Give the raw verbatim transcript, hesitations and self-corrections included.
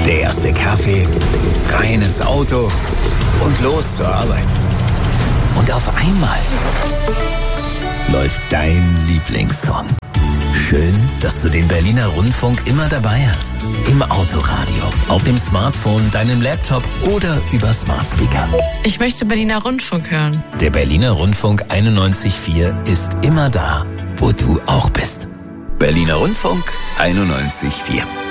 Der erste Kaffee, rein ins Auto und los zur Arbeit. Und auf einmal läuft dein Lieblingssong. Schön, dass du den Berliner Rundfunk immer dabei hast. Im Autoradio, auf dem Smartphone, deinem Laptop oder über Smart Speaker. Ich möchte Berliner Rundfunk hören. Der Berliner Rundfunk einundneunzig Komma vier ist immer da, wo du auch bist. Berliner Rundfunk einundneunzig Komma vier.